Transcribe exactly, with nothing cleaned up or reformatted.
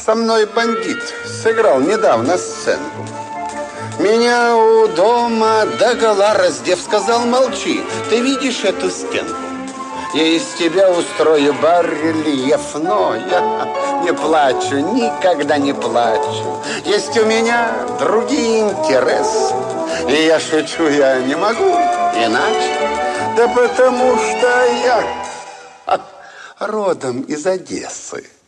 Со мной бандит сыграл недавно сценку. Меня у дома догола раздев, сказал: молчи, ты видишь эту стенку? Я из тебя устрою барельеф, но я не плачу, никогда не плачу. Есть у меня другие интересы, и я шучу, я не могу иначе. Да потому что я родом из Одессы.